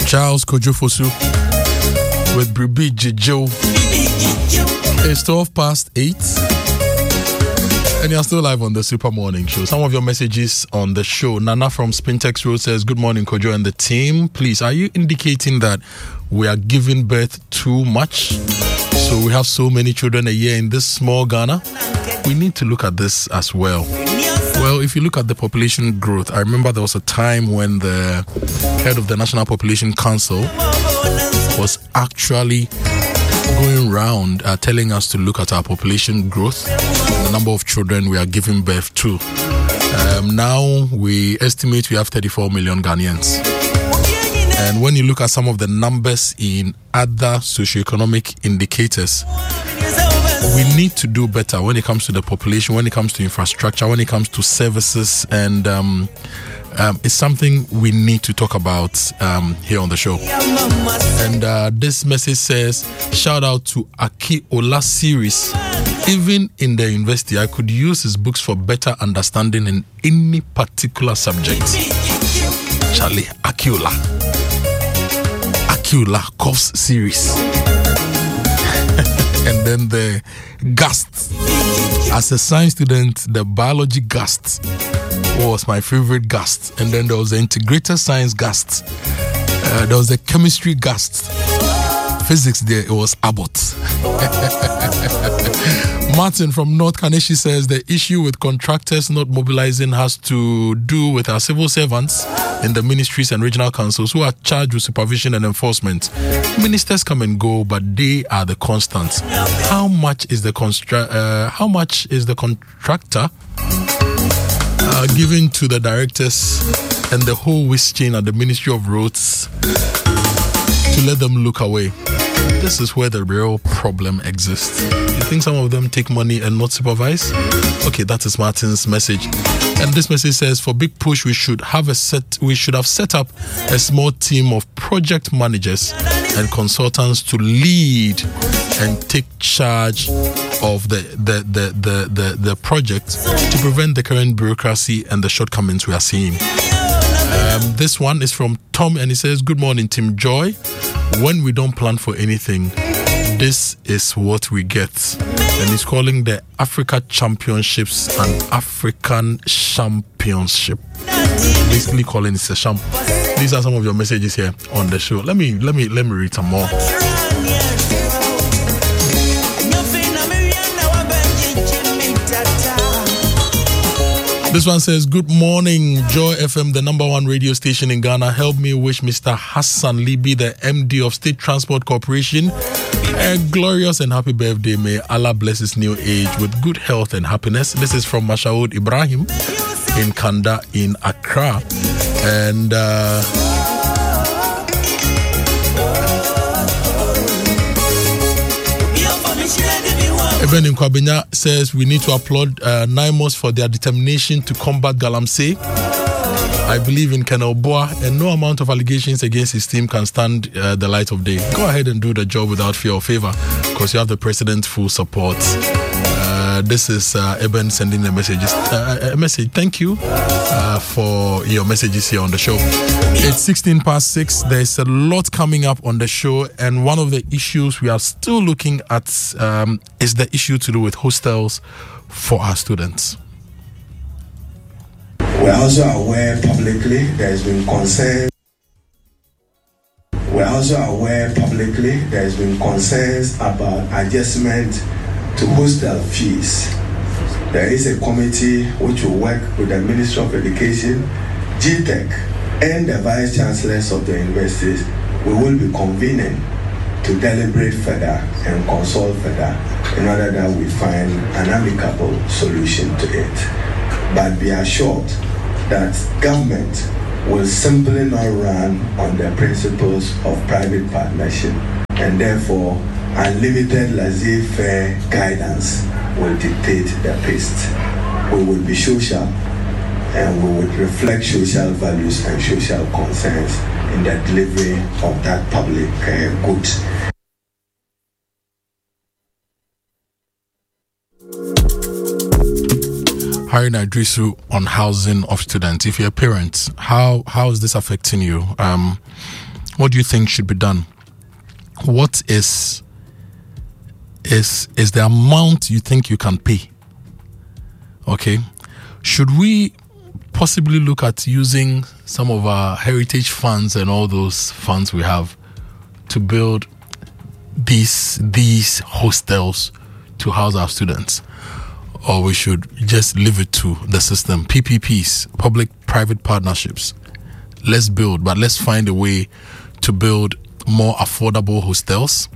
Charles Kojofosu with Bribi Jijo. It's 8:12, and you're still live on the Super Morning Show. Some of your messages on the show. Nana from Spintex Road says, good morning, Kojo and the team. Please, are you indicating that we are giving birth too much? So we have so many children a year in this small Ghana? We need to look at this as well. Well, if you look at the population growth, I remember there was a time when the head of the National Population Council was actually going around telling us to look at our population growth, the number of children we are giving birth to. Now we estimate we have 34 million Ghanaians. And when you look at some of the numbers in other socioeconomic indicators, we need to do better when it comes to the population, when it comes to infrastructure, when it comes to services, and it's something we need to talk about here on the show. And this message says, shout out to Akiola series. Even in the university, I could use his books for better understanding in any particular subject. Charlie, Akiola Coughs series. And then the GAST. As a science student, the biology GAST was my favorite GAST. And then there was the integrated science GAST. There was the chemistry GAST. Physics there, it was Abbott. Martin from North Kaneshi says the issue with contractors not mobilizing has to do with our civil servants in the ministries and regional councils who are charged with supervision and enforcement. Ministers come and go, but they are the constant. How much is the contractor given to the directors and the whole whisk chain at the Ministry of Roads to let them look away? This is where the real problem exists. You think some of them take money and not supervise? Okay, that is Martin's message. And this message says, for Big Push, we should have set up a small team of project managers and consultants to lead and take charge of the project to prevent the current bureaucracy and the shortcomings we are seeing. This one is from Tom, and he says, good morning, Team Joy. When we don't plan for anything, this is what we get. And he's calling the Africa Championships an African Championship. Basically calling it a champ. These are some of your messages here on the show. Let me read some more. This one says, good morning, Joy FM, the number one radio station in Ghana. Help me wish Mr. Hassan Libi, the MD of State Transport Corporation, a glorious and happy birthday. May Allah bless his new age with good health and happiness. This is from Mashaoud Ibrahim in Kanda in Accra. And Eben in Kwabenya says we need to applaud NIMOS for their determination to combat Galamsey. I believe in Colonel Boa, and no amount of allegations against his team can stand the light of day. Go ahead and do the job without fear or favor, because you have the president's full support. This is Eben sending a message. Thank you for your messages here on the show. It's 6:16. There's a lot coming up on the show, and one of the issues we are still looking at is the issue to do with hostels for our students. We're also aware publicly there's been concerns. About adjustment to hostel fees. There is a committee which will work with the Ministry of Education, GTEC, and the Vice Chancellors of the universities. We will be convening to deliberate further and consult further in order that we find an amicable solution to it. But be assured that government will simply not run on the principles of private partnership, and therefore unlimited laissez-faire guidance will dictate the pace. We will be social, and we will reflect social values and social concerns in the delivery of that public good. Haruna Idrisu on housing of students. If you're a parent, how is this affecting you? What do you think should be done? What is the amount you think you can pay? Okay. Should we possibly look at using some of our heritage funds and all those funds we have to build these hostels to house our students? Or we should just leave it to the system? PPPs, public-private partnerships. Let's build, but let's find a way to build more affordable hostels.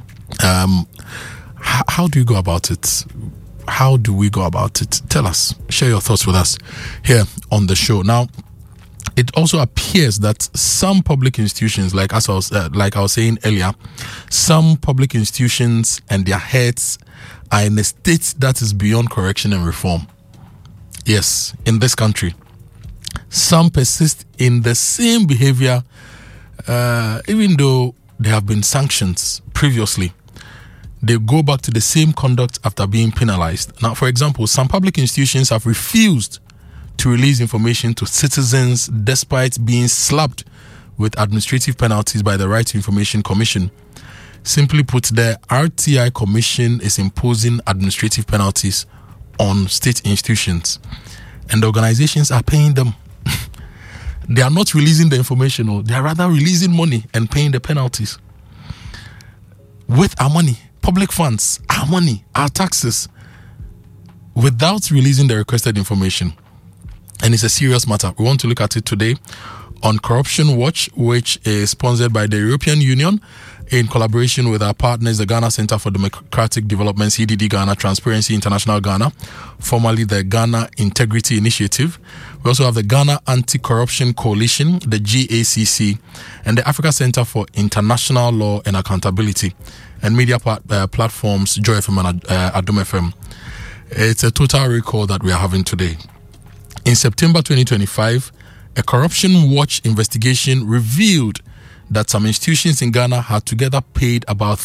How do you go about it? How do we go about it? Tell us. Share your thoughts with us here on the show. Now, it also appears that some public institutions, like I was saying earlier, some public institutions and their heads are in a state that is beyond correction and reform. Yes, in this country, some persist in the same behavior, even though there have been sanctions previously. They go back to the same conduct after being penalized. Now, for example, some public institutions have refused to release information to citizens despite being slapped with administrative penalties by the Right to Information Commission. Simply put, the RTI Commission is imposing administrative penalties on state institutions, and the organizations are paying them. They are not releasing the information, or they are rather releasing money and paying the penalties. With our money, public funds, our money, our taxes, without releasing the requested information. And it's a serious matter. We want to look at it today on Corruption Watch, which is sponsored by the European Union in collaboration with our partners, the Ghana Center for Democratic Development, CDD Ghana, Transparency International Ghana, formerly the Ghana Integrity Initiative. We also have the Ghana Anti-Corruption Coalition, the GACC, and the Africa Center for International Law and Accountability, and media platforms Joy FM and Adom FM. It's a total recall that we are having today. In September 2025, a Corruption Watch investigation revealed that some institutions in Ghana had together paid about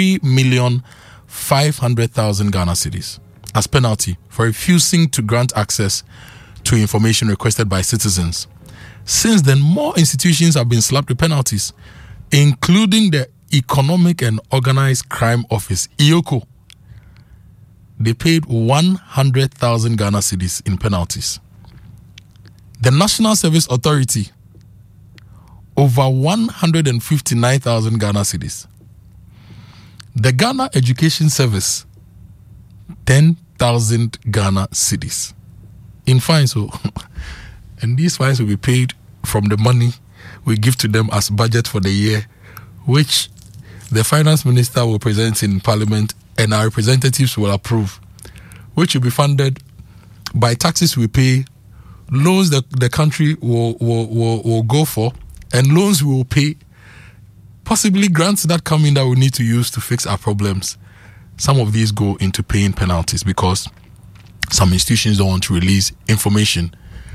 3,500,000 Ghana cedis as penalty for refusing to grant access to information requested by citizens. Since then, more institutions have been slapped with penalties, including the Economic and Organized Crime Office, EOCO. They paid 100,000 Ghana cedis in penalties. The National Service Authority, over 159,000 Ghana cedis. The Ghana Education Service, 10,000 Ghana cedis in fines. And these fines will be paid from the money we give to them as budget for the year, which the finance minister will present in Parliament and our representatives will approve, which will be funded by taxes we pay, loans that the country will go for, and loans we will pay, possibly grants that come in that we need to use to fix our problems. Some of these go into paying penalties because some institutions don't want to release information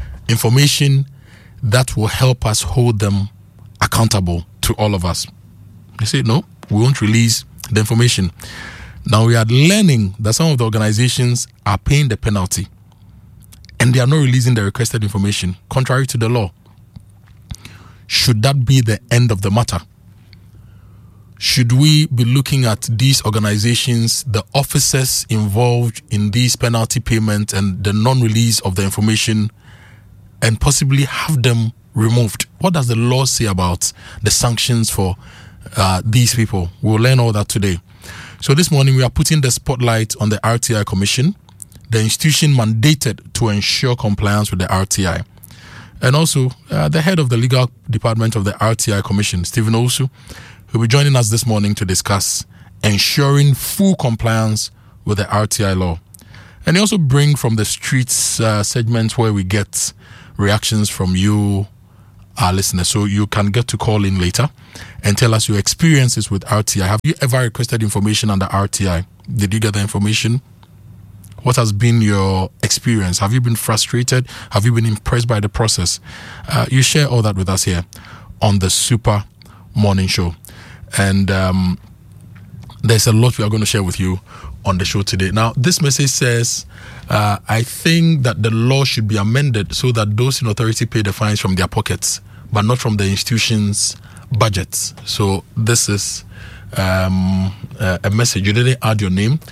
that will help us hold them accountable to all of us. They say, no, we won't release the information. Now we are learning that some of the organizations are paying the penalty and they are not releasing the requested information, contrary to the law. Should that be the end of the matter? Should we be looking at these organizations, the officers involved in these penalty payments and the non-release of the information, and possibly have them removed? What does the law say about the sanctions for these people? We'll learn all that today. So this morning we are putting the spotlight on the RTI Commission, the institution mandated to ensure compliance with the RTI. And also, the head of the legal department of the RTI Commission, Stephen Owusu, will be joining us this morning to discuss ensuring full compliance with the RTI law. And he also bring from the streets segment where we get reactions from you, our listeners. So you can get to call in later and tell us your experiences with RTI. Have you ever requested information under RTI? Did you get the information? What has been your experience? Have you been frustrated? Have you been impressed by the process? You share all that with us here on the Super Morning Show. And there's a lot we are going to share with you on the show today. Now, this message says, I think that the law should be amended so that those in authority pay the fines from their pockets, but not from the institutions budgets. So this is a message. You didn't add your name.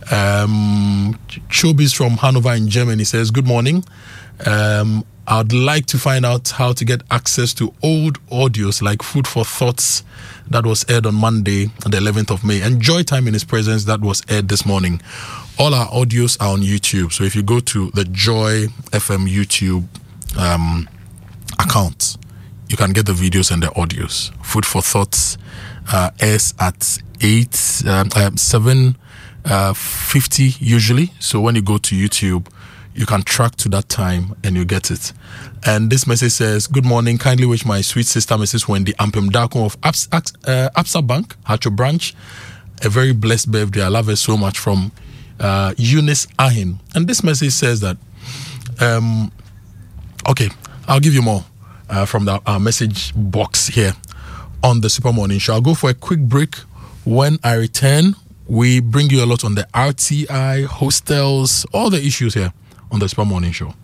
Chobis from Hanover in Germany says, good morning. I'd like to find out how to get access to old audios like Food for Thoughts that was aired on Monday, the 11th of May, and Joy Time in His Presence that was aired this morning. All our audios are on YouTube. So if you go to the Joy FM YouTube account, you can get the videos and the audios. Food for Thoughts airs at 7:50 usually. So when you go to YouTube, you can track to that time and you get it. And this message says, good morning. Kindly wish my sweet sister, Mrs. Wendy Ampemdako of Absa Bank, Hacho Branch, a very blessed birthday. I love her so much, from Eunice Ahin. And this message says that, okay, I'll give you more from our message box here on the Super Morning Show. I'll go for a quick break. When I return, we bring you a lot on the RTI, hostels, all the issues here on the Super Morning Show.